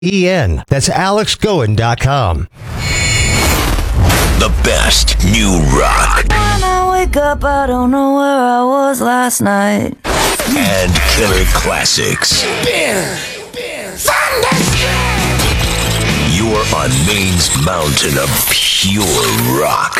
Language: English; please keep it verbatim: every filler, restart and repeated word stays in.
E N. That's alex goen dot com. The best new rock. When I wake up, I don't know where I was last night. And killer classics. You are on Maine's mountain of pure rock.